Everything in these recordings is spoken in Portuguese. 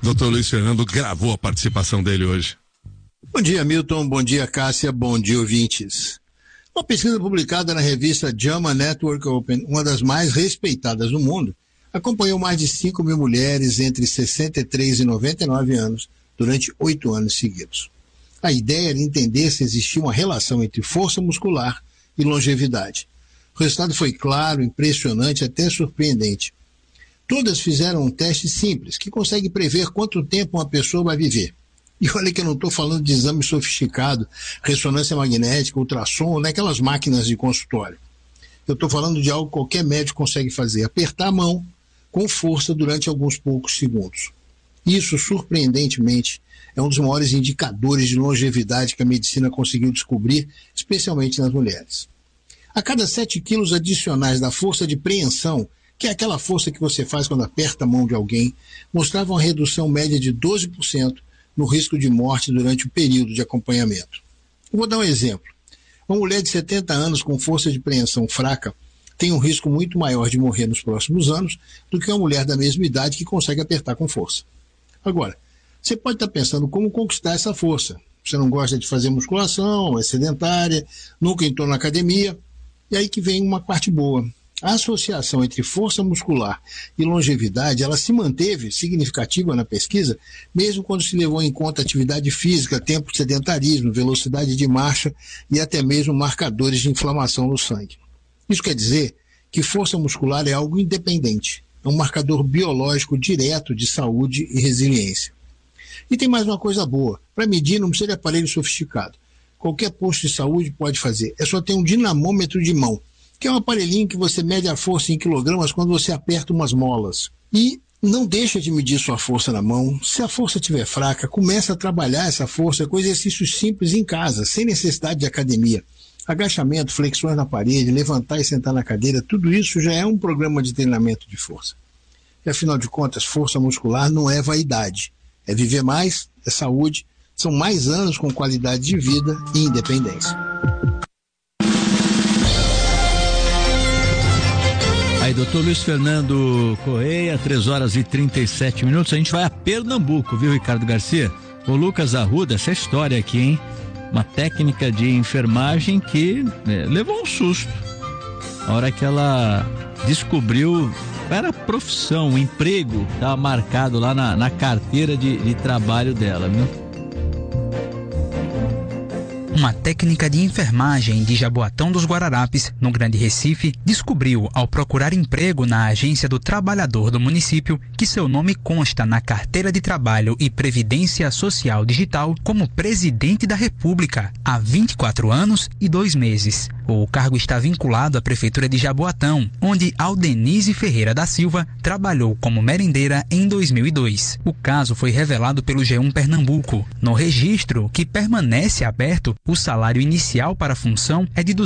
Dr. Luiz Fernando gravou a participação dele hoje. Bom dia, Milton. Bom dia, Cássia. Bom dia, ouvintes. Uma pesquisa publicada na revista JAMA Network Open, uma das mais respeitadas do mundo, acompanhou mais de 5 mil mulheres entre 63 e 99 anos durante 8 anos seguidos. A ideia era entender se existia uma relação entre força muscular e longevidade. O resultado foi claro, impressionante, até surpreendente. Todas fizeram um teste simples, que consegue prever quanto tempo uma pessoa vai viver. E olha que eu não estou falando de exame sofisticado, ressonância magnética, ultrassom, naquelas máquinas de consultório. Eu estou falando de algo que qualquer médico consegue fazer, apertar a mão com força durante alguns poucos segundos. Isso, surpreendentemente, é um dos maiores indicadores de longevidade que a medicina conseguiu descobrir, especialmente nas mulheres. A cada 7 quilos adicionais da força de preensão, que é aquela força que você faz quando aperta a mão de alguém, mostrava uma redução média de 12% no risco de morte durante o período de acompanhamento. Eu vou dar um exemplo. Uma mulher de 70 anos com força de preensão fraca tem um risco muito maior de morrer nos próximos anos do que uma mulher da mesma idade que consegue apertar com força. Agora, você pode estar pensando como conquistar essa força. Você não gosta de fazer musculação, é sedentária, nunca entrou na academia, e aí que vem uma parte boa. A associação entre força muscular e longevidade, ela se manteve significativa na pesquisa, mesmo quando se levou em conta atividade física, tempo de sedentarismo, velocidade de marcha e até mesmo marcadores de inflamação no sangue. Isso quer dizer que força muscular é algo independente, é um marcador biológico direto de saúde e resiliência. E tem mais uma coisa boa, para medir não precisa de aparelho sofisticado. Qualquer posto de saúde pode fazer, é só ter um dinamômetro de mão, que é um aparelhinho que você mede a força em quilogramas quando você aperta umas molas. E não deixa de medir sua força na mão. Se a força estiver fraca, começa a trabalhar essa força com exercícios simples em casa, sem necessidade de academia. Agachamento, flexões na parede, levantar e sentar na cadeira, tudo isso já é um programa de treinamento de força. E afinal de contas, força muscular não é vaidade. É viver mais, é saúde, são mais anos com qualidade de vida e independência. Aí, doutor Luiz Fernando Correia, 3h37. A gente vai a Pernambuco, viu, Ricardo Garcia? O Lucas Arruda, essa história aqui, hein? Uma técnica de enfermagem que levou um susto. A hora que ela descobriu qual era a profissão, o emprego que estava marcado lá na carteira de trabalho dela, viu? Uma técnica de enfermagem de Jaboatão dos Guararapes, no Grande Recife, descobriu, ao procurar emprego na Agência do Trabalhador do município, que seu nome consta na Carteira de Trabalho e Previdência Social Digital como Presidente da República há 24 anos e 2 meses. O cargo está vinculado à Prefeitura de Jaboatão, onde Aldenise Ferreira da Silva trabalhou como merendeira em 2002. O caso foi revelado pelo G1 Pernambuco. No registro, que permanece aberto, o salário inicial para a função é de R$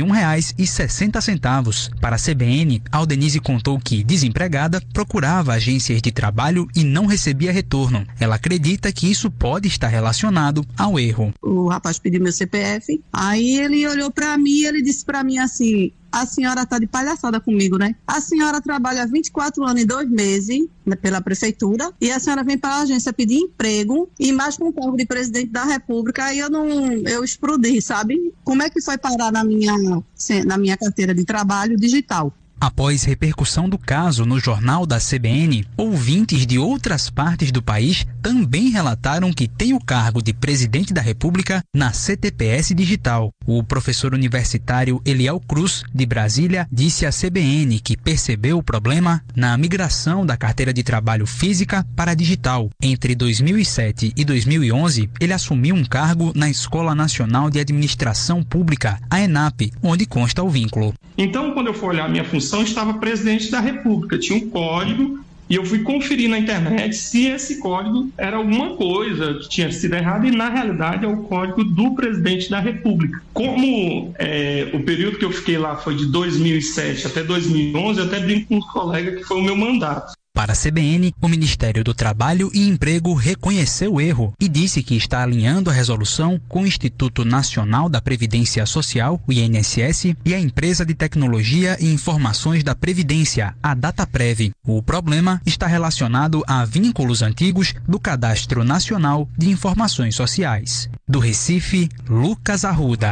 201,60. Para a CBN, Aldenise contou que, desempregada, procurava agências de trabalho e não recebia retorno. Ela acredita que isso pode estar relacionado ao erro. O rapaz pediu meu CPF, aí ele olhou para mim e ele disse para mim assim: a senhora tá de palhaçada comigo, né? A senhora trabalha 24 anos e 2 meses pela prefeitura e a senhora vem para a agência pedir emprego e mais com o cargo de presidente da República. Aí eu explodi, sabe? Como é que foi parar na minha carteira de trabalho digital? Após repercussão do caso no jornal da CBN, ouvintes de outras partes do país também relataram que tem o cargo de presidente da República na CTPS Digital. O professor universitário Eliel Cruz, de Brasília, disse à CBN que percebeu o problema na migração da carteira de trabalho física para a digital. Entre 2007 e 2011, ele assumiu um cargo na Escola Nacional de Administração Pública, a ENAP, onde consta o vínculo. Então, quando eu fui olhar a minha função, estava presidente da República, tinha um código e eu fui conferir na internet se esse código era alguma coisa que tinha sido errado e, na realidade, é o código do presidente da República. Como o período que eu fiquei lá foi de 2007 até 2011, eu até brinco com os colegas que foi o meu mandato. Para a CBN, o Ministério do Trabalho e Emprego reconheceu o erro e disse que está alinhando a resolução com o Instituto Nacional da Previdência Social, o INSS, e a Empresa de Tecnologia e Informações da Previdência, a Dataprev. O problema está relacionado a vínculos antigos do Cadastro Nacional de Informações Sociais. Do Recife, Lucas Arruda.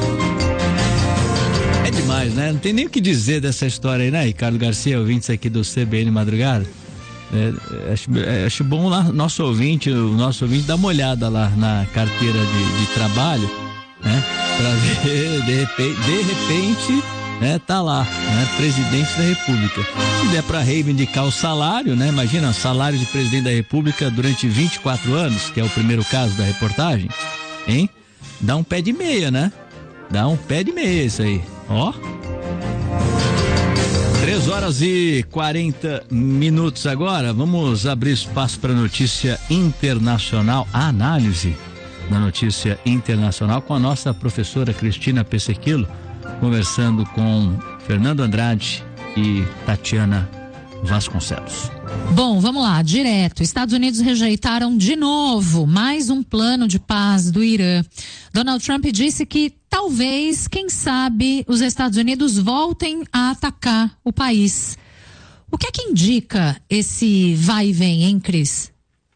É demais, né? Não tem nem o que dizer dessa história aí, né, Ricardo Garcia, ouvintes aqui do CBN Madrugada? Acho bom lá, o nosso ouvinte dar uma olhada lá na carteira de trabalho, né? Pra ver, de repente, né, tá lá, né, presidente da República. Se der pra reivindicar o salário, né? Imagina, salário de presidente da República durante 24 anos, que é o primeiro caso da reportagem, hein? Dá um pé de meia, né? Dá um pé de meia isso aí, ó. 3h40 agora, vamos abrir espaço para notícia internacional, a análise da notícia internacional com a nossa professora Cristina Pessequilo, conversando com Fernando Andrade e Tatiana Vasconcelos. Bom, vamos lá, direto. Estados Unidos rejeitaram de novo mais um plano de paz do Irã. Donald Trump disse que talvez, quem sabe, os Estados Unidos voltem a atacar o país. O que é que indica esse vai e vem, hein, Cris?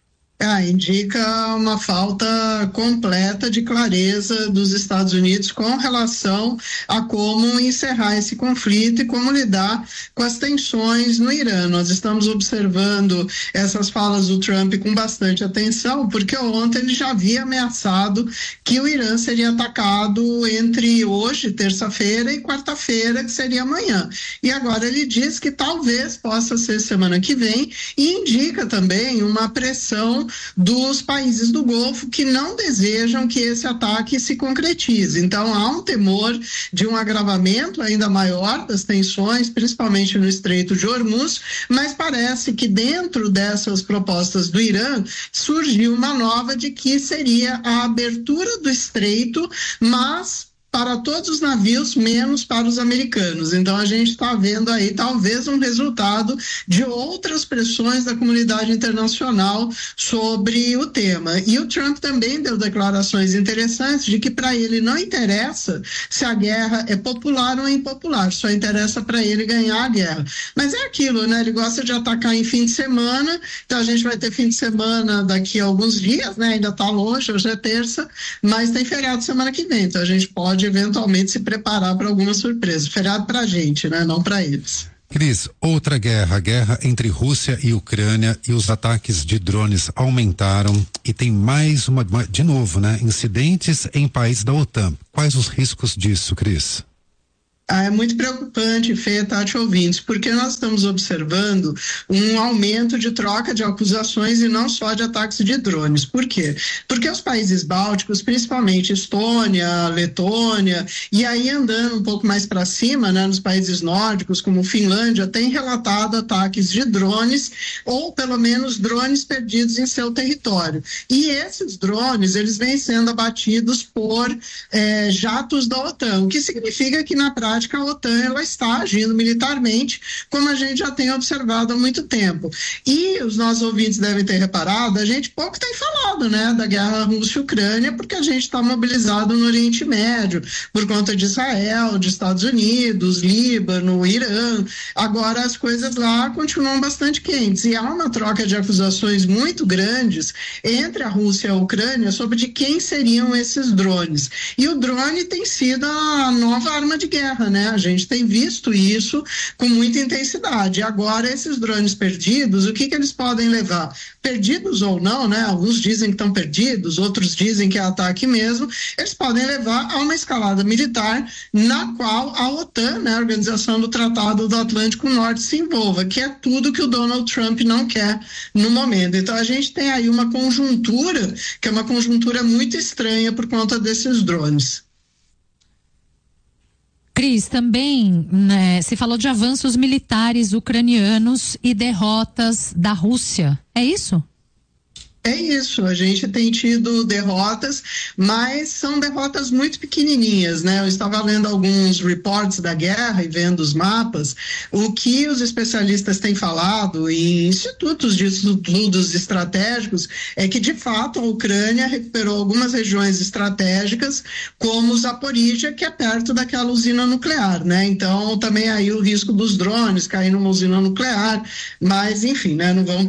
Indica uma falta completa de clareza dos Estados Unidos com relação a como encerrar esse conflito e como lidar com as tensões no Irã. Nós estamos observando essas falas do Trump com bastante atenção, porque ontem ele já havia ameaçado que o Irã seria atacado entre hoje, terça-feira, e quarta-feira, que seria amanhã. E agora ele diz que talvez possa ser semana que vem e indica também uma pressão dos países do Golfo que não desejam que esse ataque se concretize. Então há um temor de um agravamento ainda maior das tensões, principalmente no Estreito de Hormuz, mas parece que dentro dessas propostas do Irã surgiu uma nova de que seria a abertura do estreito, mas para todos os navios, menos para os americanos. Então a gente está vendo aí talvez um resultado de outras pressões da comunidade internacional sobre o tema. E o Trump também deu declarações interessantes de que para ele não interessa se a guerra é popular ou impopular, só interessa para ele ganhar a guerra. Mas é aquilo, né? Ele gosta de atacar em fim de semana, então a gente vai ter fim de semana daqui a alguns dias, né? Ainda está longe, hoje é terça, mas tem feriado semana que vem, então a gente pode eventualmente se preparar para alguma surpresa. Feriado para a gente, né? Não para eles. Cris, outra guerra, a guerra entre Rússia e Ucrânia, e os ataques de drones aumentaram e tem mais uma, de novo, né? Incidentes em países da OTAN. Quais os riscos disso, Cris? É muito preocupante, Fê, Tati, ouvintes, porque nós estamos observando um aumento de troca de acusações e não só de ataques de drones. Por quê? Porque os países bálticos, principalmente Estônia, Letônia, e aí andando um pouco mais para cima, né, nos países nórdicos, como Finlândia, têm relatado ataques de drones, ou pelo menos drones perdidos em seu território. E esses drones, eles vêm sendo abatidos por jatos da OTAN, o que significa que na prática a OTAN ela está agindo militarmente, como a gente já tem observado há muito tempo. E os nossos ouvintes devem ter reparado, a gente pouco tem falado, né, da guerra Rússia-Ucrânia, porque a gente está mobilizado no Oriente Médio, por conta de Israel, de Estados Unidos, Líbano, Irã. Agora as coisas lá continuam bastante quentes e há uma troca de acusações muito grandes entre a Rússia e a Ucrânia sobre de quem seriam esses drones. E o drone tem sido a nova arma de guerra, né? A gente tem visto isso com muita intensidade. Agora, esses drones perdidos, o que eles podem levar? Perdidos ou não, né? Alguns dizem que estão perdidos, outros dizem que é ataque mesmo. Eles podem levar a uma escalada militar na qual a OTAN, né, a Organização do Tratado do Atlântico Norte, se envolva, que é tudo que o Donald Trump não quer no momento. Então, a gente tem aí uma conjuntura, que é uma conjuntura muito estranha por conta desses drones. Cris, também se falou de avanços militares ucranianos e derrotas da Rússia. É isso? É isso, a gente tem tido derrotas, mas são derrotas muito pequenininhas, né? Eu estava lendo alguns reports da guerra e vendo os mapas. O que os especialistas têm falado em institutos de estudos estratégicos é que, de fato, a Ucrânia recuperou algumas regiões estratégicas, como Zaporíjia, que é perto daquela usina nuclear, né? Então, também aí o risco dos drones cair numa usina nuclear, mas, enfim, né? Não vamos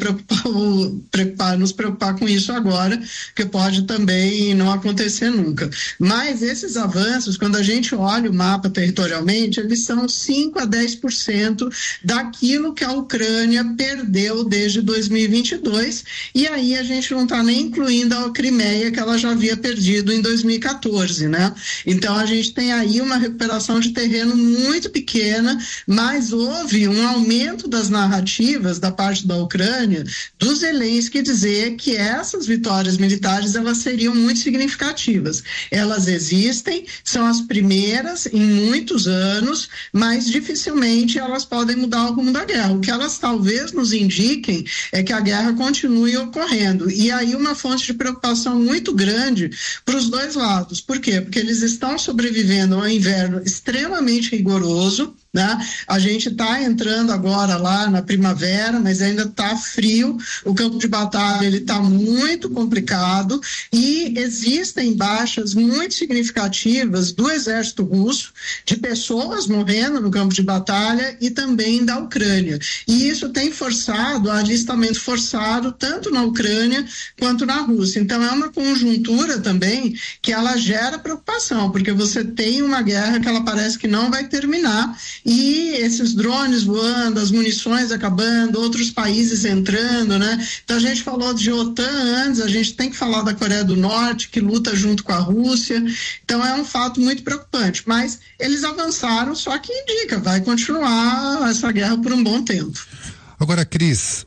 nos preocupar com isso agora, que pode também não acontecer nunca. Mas esses avanços, quando a gente olha o mapa territorialmente, eles são 5 a 10% daquilo que a Ucrânia perdeu desde 2022, e aí a gente não está nem incluindo a Crimeia, que ela já havia perdido em 2014, né? Então a gente tem aí uma recuperação de terreno muito pequena, mas houve um aumento das narrativas da parte da Ucrânia, do Zelensky dizer que essas vitórias militares, elas seriam muito significativas. Elas existem, são as primeiras em muitos anos, mas dificilmente elas podem mudar o rumo da guerra. O que elas talvez nos indiquem é que a guerra continue ocorrendo. E aí uma fonte de preocupação muito grande para os dois lados. Por quê? Porque eles estão sobrevivendo a um inverno extremamente rigoroso, né? A gente está entrando agora lá na primavera, mas ainda está frio, o campo de batalha ele está muito complicado e existem baixas muito significativas do exército russo, de pessoas morrendo no campo de batalha e também da Ucrânia. E isso tem forçado a alistamento forçado tanto na Ucrânia quanto na Rússia. Então é uma conjuntura também que ela gera preocupação, porque você tem uma guerra que ela parece que não vai terminar e esses drones voando, as munições acabando, outros países entrando, né? Então a gente falou de OTAN antes, a gente tem que falar da Coreia do Norte, que luta junto com a Rússia, então é um fato muito preocupante, mas eles avançaram, só que indica, vai continuar essa guerra por um bom tempo. Agora, Cris,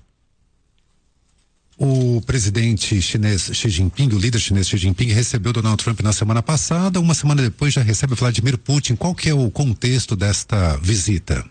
o presidente chinês Xi Jinping, o líder chinês Xi Jinping, recebeu Donald Trump na semana passada, uma semana depois já recebe Vladimir Putin. Qual que é o contexto desta visita?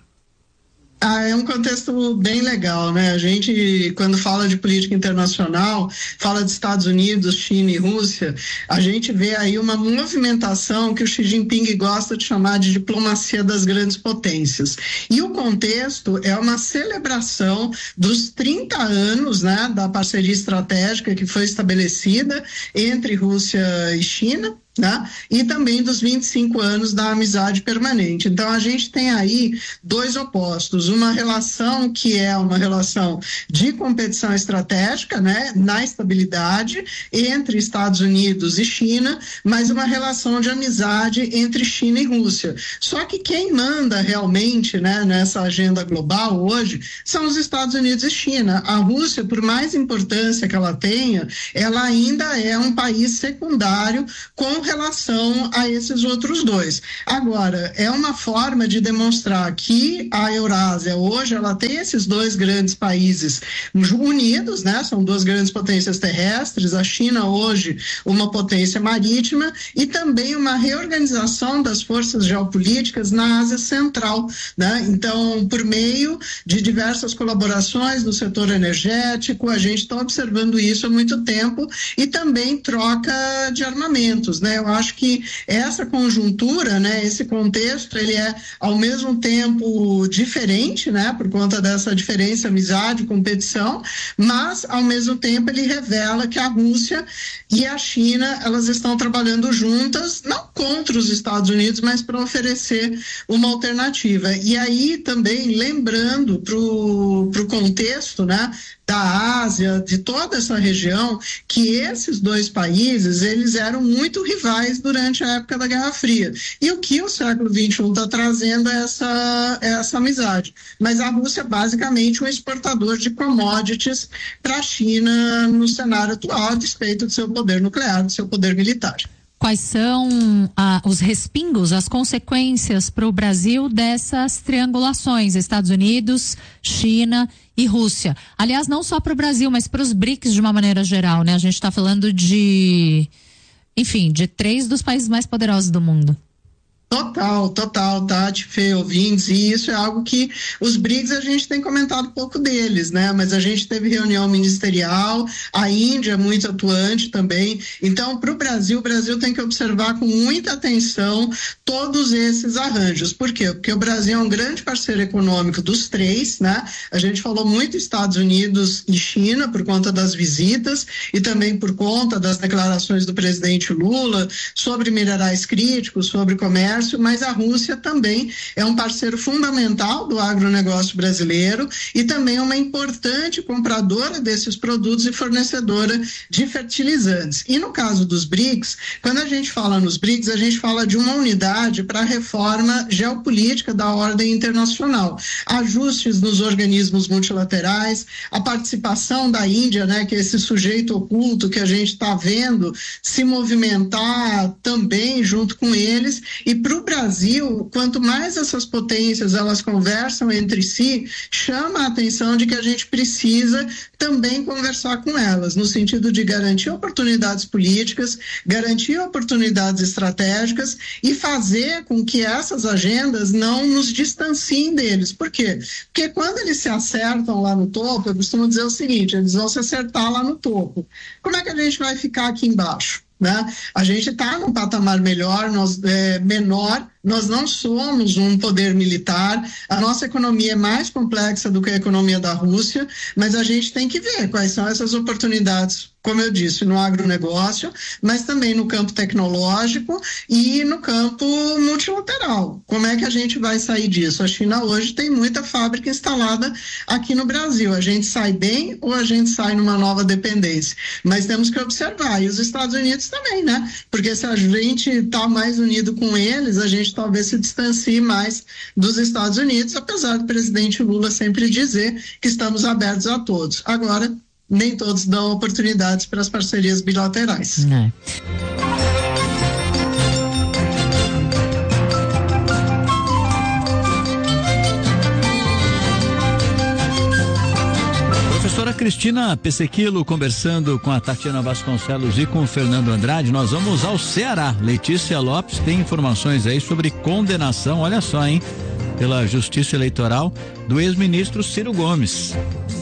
É um contexto bem legal, né? A gente, quando fala de política internacional, fala de Estados Unidos, China e Rússia, a gente vê aí uma movimentação que o Xi Jinping gosta de chamar de diplomacia das grandes potências. E o contexto é uma celebração dos 30 anos, né, da parceria estratégica que foi estabelecida entre Rússia e China, né? E também dos 25 anos da amizade permanente. Então a gente tem aí dois opostos, uma relação que é uma relação de competição estratégica, né, na estabilidade entre Estados Unidos e China, mas uma relação de amizade entre China e Rússia. Só que quem manda realmente, né, nessa agenda global hoje são os Estados Unidos e China. A Rússia, por mais importância que ela tenha, ela ainda é um país secundário com relação a esses outros dois. Agora, é uma forma de demonstrar que a Eurásia hoje, ela tem esses dois grandes países unidos, né? São duas grandes potências terrestres, a China hoje uma potência marítima e também uma reorganização das forças geopolíticas na Ásia Central, né? Então, por meio de diversas colaborações no setor energético, a gente está observando isso há muito tempo e também troca de armamentos, né? Eu acho que essa conjuntura, né, esse contexto, ele é ao mesmo tempo diferente, né, por conta dessa diferença, amizade, competição, mas ao mesmo tempo ele revela que a Rússia e a China, elas estão trabalhando juntas, não contra os Estados Unidos, mas para oferecer uma alternativa. E aí também lembrando pro contexto, né, da Ásia, de toda essa região, que esses dois países, eles eram muito rivais durante a época da Guerra Fria. E o que o século XXI está trazendo é essa amizade. Mas a Rússia é basicamente um exportador de commodities para a China no cenário atual, a despeito do seu poder nuclear, do seu poder militar. Quais são os respingos, as consequências para o Brasil dessas triangulações, Estados Unidos, China e Rússia? Aliás, não só para o Brasil, mas para os BRICS de uma maneira geral, né? A gente está falando de 3 dos países mais poderosos do mundo. Total, Tati, Fê, ouvintes, e isso é algo que os BRICS a gente tem comentado pouco deles, né? Mas a gente teve reunião ministerial, a Índia é muito atuante também. Então, para o Brasil tem que observar com muita atenção todos esses arranjos. Por quê? Porque o Brasil é um grande parceiro econômico dos três, né? A gente falou muito Estados Unidos e China por conta das visitas e também por conta das declarações do presidente Lula sobre minerais críticos, sobre comércio, mas a Rússia também é um parceiro fundamental do agronegócio brasileiro e também uma importante compradora desses produtos e fornecedora de fertilizantes. E no caso dos BRICS, quando a gente fala nos BRICS, a gente fala de uma unidade para a reforma geopolítica da ordem internacional, ajustes nos organismos multilaterais, a participação da Índia, né, que é esse sujeito oculto que a gente está vendo se movimentar também junto com eles. E para o Brasil, quanto mais essas potências elas conversam entre si, chama a atenção de que a gente precisa também conversar com elas, no sentido de garantir oportunidades políticas, garantir oportunidades estratégicas e fazer com que essas agendas não nos distanciem deles. Por quê? Porque quando eles se acertam lá no topo, eu costumo dizer o seguinte, eles vão se acertar lá no topo. Como é que a gente vai ficar aqui embaixo? Né? A gente está num patamar menor, nós não somos um poder militar, a nossa economia é mais complexa do que a economia da Rússia, mas a gente tem que ver quais são essas oportunidades, como eu disse, no agronegócio, mas também no campo tecnológico e no campo multilateral. Como é que a gente vai sair disso? A China hoje tem muita fábrica instalada aqui no Brasil. A gente sai bem ou a gente sai numa nova dependência? Mas temos que observar. E os Estados Unidos também, né? Porque se a gente está mais unido com eles, a gente talvez se distancie mais dos Estados Unidos, apesar do presidente Lula sempre dizer que estamos abertos a todos. Agora, nem todos dão oportunidades para as parcerias bilaterais. Professora Cristina Pessequilo conversando com a Tatiana Vasconcelos e com o Fernando Andrade. Nós vamos ao Ceará. Letícia Lopes tem informações aí sobre condenação, olha só, hein, pela Justiça Eleitoral do ex-ministro Ciro Gomes.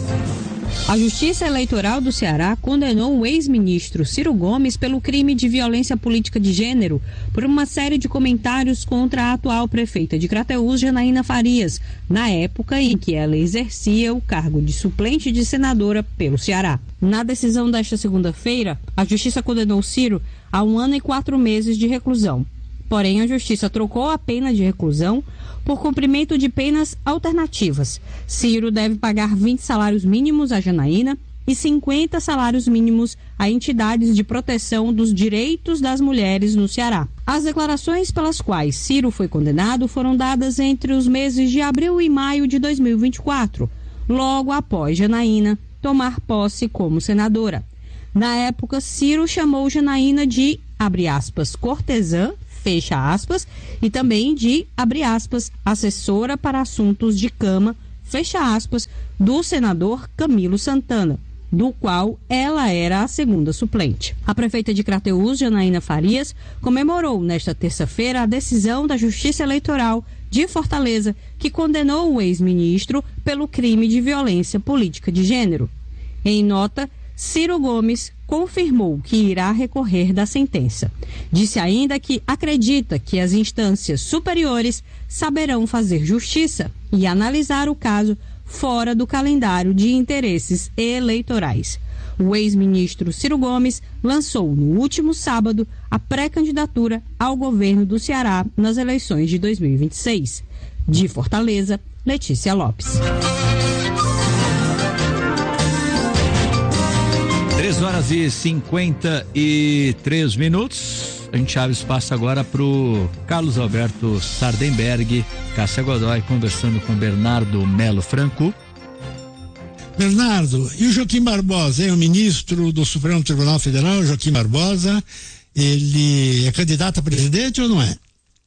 A Justiça Eleitoral do Ceará condenou o ex-ministro Ciro Gomes pelo crime de violência política de gênero por uma série de comentários contra a atual prefeita de Crateús, Janaína Farias, na época em que ela exercia o cargo de suplente de senadora pelo Ceará. Na decisão desta segunda-feira, a Justiça condenou Ciro a 1 ano e 4 meses de reclusão. Porém, a Justiça trocou a pena de reclusão por cumprimento de penas alternativas. Ciro deve pagar 20 salários mínimos a Janaína e 50 salários mínimos a entidades de proteção dos direitos das mulheres no Ceará. As declarações pelas quais Ciro foi condenado foram dadas entre os meses de abril e maio de 2024, logo após Janaína tomar posse como senadora. Na época, Ciro chamou Janaína de, abre aspas, cortesã, fecha aspas, e também de, abre aspas, assessora para assuntos de cama, fecha aspas, do senador Camilo Santana, do qual ela era a segunda suplente. A prefeita de Crateús, Janaína Farias, comemorou nesta terça-feira a decisão da Justiça Eleitoral de Fortaleza, que condenou o ex-ministro pelo crime de violência política de gênero. Em nota, Ciro Gomes confirmou que irá recorrer da sentença. Disse ainda que acredita que as instâncias superiores saberão fazer justiça e analisar o caso fora do calendário de interesses eleitorais. O ex-ministro Ciro Gomes lançou no último sábado a pré-candidatura ao governo do Ceará nas eleições de 2026. De Fortaleza, Letícia Lopes. 3h53. A gente abre espaço agora para o Carlos Alberto Sardenberg, Cássia Godoy, conversando com Bernardo Melo Franco. Bernardo, e o Joaquim Barbosa, o ministro do Supremo Tribunal Federal, Joaquim Barbosa, ele é candidato a presidente ou não é?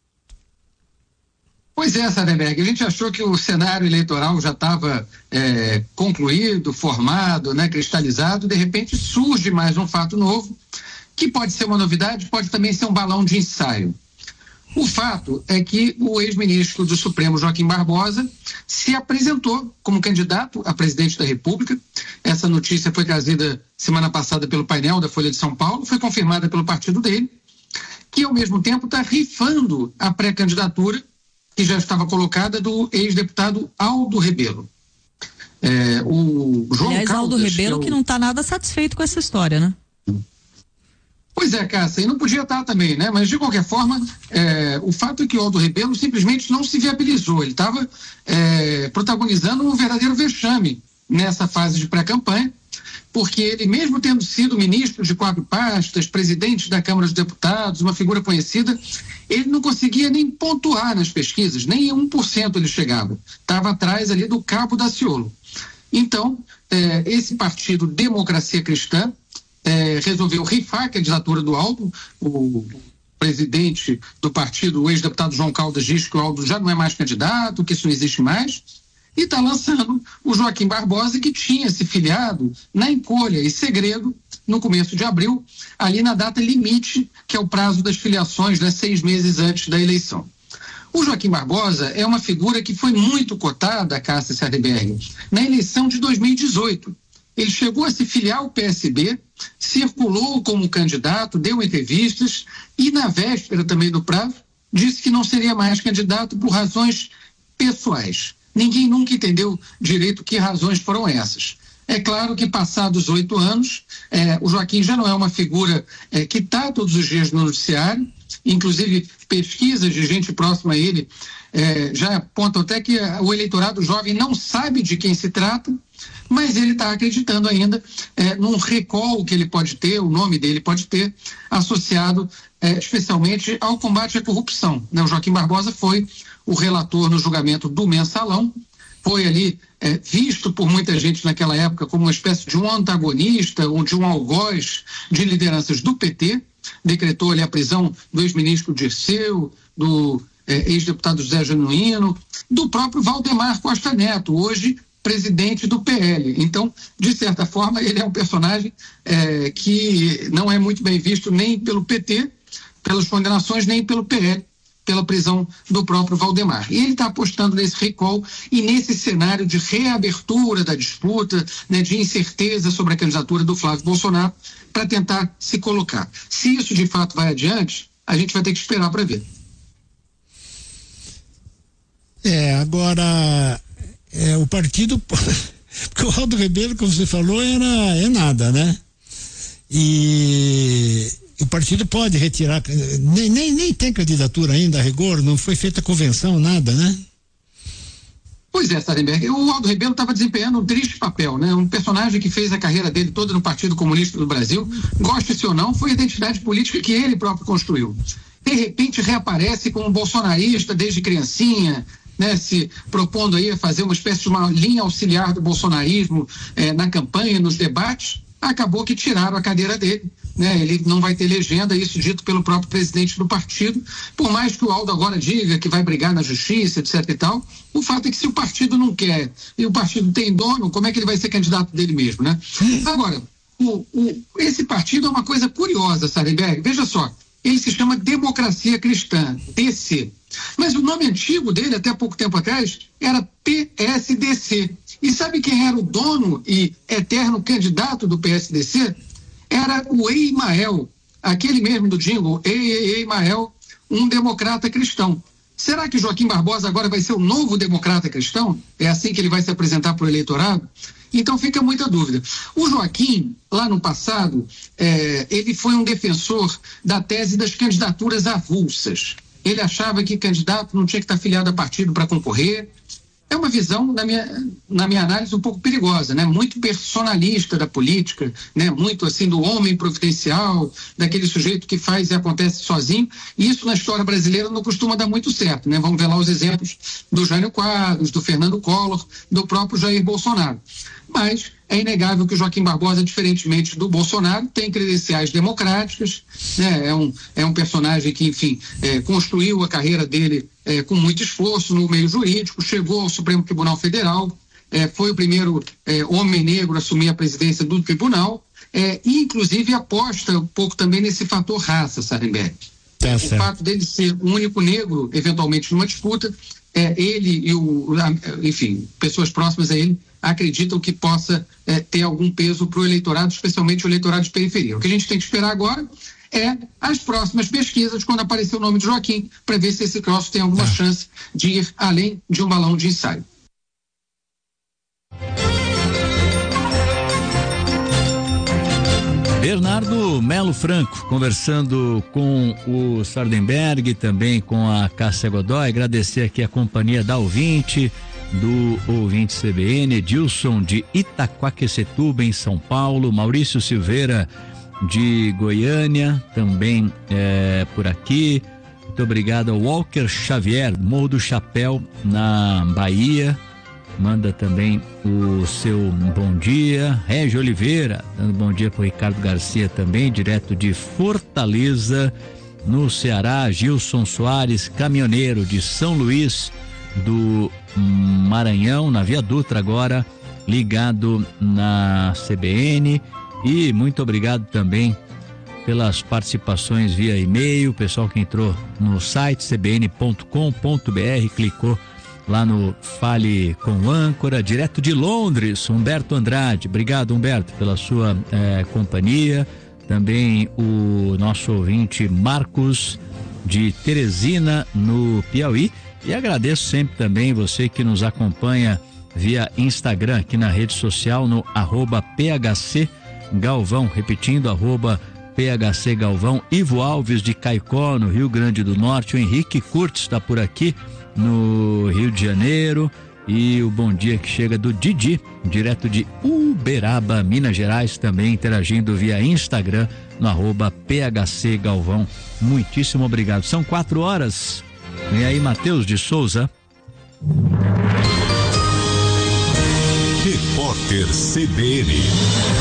Pois é, Sardenberg, a gente achou que o cenário eleitoral já estava concluído, formado, né, cristalizado, de repente surge mais um fato novo, que pode ser uma novidade, pode também ser um balão de ensaio. O fato é que o ex-ministro do Supremo, Joaquim Barbosa, se apresentou como candidato a presidente da República. Essa notícia foi trazida semana passada pelo painel da Folha de São Paulo, foi confirmada pelo partido dele, que ao mesmo tempo está rifando a pré-candidatura que já estava colocada do ex-deputado Aldo Rebelo. O João Aliás, Caldas, Aldo Rebelo que não está nada satisfeito com essa história, né? Pois é, Cássia, e não podia estar também, né? Mas de qualquer forma, o fato é que o Aldo Rebelo simplesmente não se viabilizou. Ele estava protagonizando um verdadeiro vexame nessa fase de pré-campanha, porque ele, mesmo tendo sido ministro de 4 pastas, presidente da Câmara dos Deputados, uma figura conhecida, ele não conseguia nem pontuar nas pesquisas, nem 1% ele chegava. Estava atrás ali do Cabo Daciolo. Então, esse partido Democracia Cristã resolveu rifar a candidatura do Aldo. O presidente do partido, o ex-deputado João Caldas, diz que o Aldo já não é mais candidato, que isso não existe mais, e está lançando o Joaquim Barbosa, que tinha se filiado na encolha e segredo no começo de abril, ali na data limite, que é o prazo das filiações, né, 6 meses antes da eleição. O Joaquim Barbosa é uma figura que foi muito cotada, Cássia Sardenberg, na eleição de 2018. Ele chegou a se filiar ao PSB, circulou como candidato, deu entrevistas e, na véspera também do prazo, disse que não seria mais candidato por razões pessoais. Ninguém nunca entendeu direito que razões foram essas. É claro que, passados 8 anos, o Joaquim já não é uma figura que está todos os dias no noticiário. Inclusive, pesquisas de gente próxima a ele já apontam até que o eleitorado jovem não sabe de quem se trata, mas ele está acreditando ainda num recall que ele pode ter, o nome dele pode ter, associado especialmente ao combate à corrupção. O Joaquim Barbosa foi o relator no julgamento do Mensalão, foi ali visto por muita gente naquela época como uma espécie de um antagonista ou de um algoz de lideranças do PT, decretou ali a prisão do ex-ministro Dirceu, do ex-deputado José Genuíno, do próprio Valdemar Costa Neto, hoje presidente do PL. Então, de certa forma, ele é um personagem que não é muito bem visto nem pelo PT, pelas condenações, nem pelo PL, pela prisão do próprio Valdemar. E ele está apostando nesse recall e nesse cenário de reabertura da disputa, né, de incerteza sobre a candidatura do Flávio Bolsonaro, para tentar se colocar. Se isso de fato vai adiante, a gente vai ter que esperar para ver. Agora, o partido, porque o Aldo Rebelo, como você falou, é nada, né? E o partido pode retirar, nem tem candidatura ainda a rigor, não foi feita convenção, nada, né? Pois é, Sardenberg, o Aldo Rebelo estava desempenhando um triste papel, né? Um personagem que fez a carreira dele toda no Partido Comunista do Brasil, goste-se ou não, foi a identidade política que ele próprio construiu. De repente reaparece como bolsonarista desde criancinha, né, se propondo aí a fazer uma espécie de uma linha auxiliar do bolsonarismo na campanha, nos debates. Acabou que tiraram a cadeira dele, né? Ele não vai ter legenda, isso dito pelo próprio presidente do partido, por mais que o Aldo agora diga que vai brigar na justiça, etc e tal, o fato é que se o partido não quer e o partido tem dono, como é que ele vai ser candidato dele mesmo, né? Agora, esse partido é uma coisa curiosa, Sardenberg, veja só, ele se chama Democracia Cristã, DC, mas o nome antigo dele, até pouco tempo atrás, era PSDC. E sabe quem era o dono e eterno candidato do PSDC? Era o Eimael, aquele mesmo do jingle, Eimael, um democrata cristão. Será que Joaquim Barbosa agora vai ser o novo democrata cristão? É assim que ele vai se apresentar para o eleitorado? Então fica muita dúvida. O Joaquim, lá no passado, ele foi um defensor da tese das candidaturas avulsas. Ele achava que candidato não tinha que estar filiado a partido para concorrer. É uma visão, na minha análise, um pouco perigosa, né? Muito personalista da política, né? Muito assim do homem providencial, daquele sujeito que faz e acontece sozinho. E isso na história brasileira não costuma dar muito certo, né? Vamos ver lá os exemplos do Jânio Quadros, do Fernando Collor, do próprio Jair Bolsonaro. Mas é inegável que o Joaquim Barbosa, diferentemente do Bolsonaro, tem credenciais democráticas, né? É um personagem que, enfim, construiu a carreira dele com muito esforço no meio jurídico, chegou ao Supremo Tribunal Federal, foi o primeiro homem negro a assumir a presidência do tribunal, e inclusive aposta um pouco também nesse fator raça, Sardenberg. O fato dele ser o único negro, eventualmente, numa disputa, ele e enfim, pessoas próximas a ele acreditam que possa ter algum peso para o eleitorado, especialmente o eleitorado de periferia. O que a gente tem que esperar agora é as próximas pesquisas, quando aparecer o nome de Joaquim, para ver se esse troço tem alguma chance de ir além de um balão de ensaio. Bernardo Melo Franco, conversando com o Sardenberg, também com a Cássia Godoy. Agradecer aqui a companhia da ouvinte, do ouvinte CBN, Edilson de Itaquaquecetuba, em São Paulo, Maurício Silveira de Goiânia, também por aqui. Muito obrigado ao Walker Xavier, Morro do Chapéu, na Bahia. Manda também o seu bom dia. Régio Oliveira, dando bom dia para o Ricardo Garcia também, direto de Fortaleza, no Ceará. Gilson Soares, caminhoneiro de São Luís do Maranhão, na Via Dutra agora, ligado na CBN. E muito obrigado também pelas participações via e-mail, pessoal que entrou no site cbn.com.br, clicou lá no Fale com o Âncora, direto de Londres, Humberto Andrade. Obrigado, Humberto, pela sua companhia. Também o nosso ouvinte Marcos de Teresina, no Piauí. E agradeço sempre também você que nos acompanha via Instagram, aqui na rede social, no @PHC Galvão, repetindo, @PHC Galvão. Ivo Alves de Caicó, no Rio Grande do Norte. O Henrique Curtis está por aqui, no Rio de Janeiro. E o bom dia que chega do Didi, direto de Uberaba, Minas Gerais, também interagindo via Instagram, no @PHC Galvão. Muitíssimo obrigado. São 4 horas. E aí, Matheus de Souza. Repórter CBN.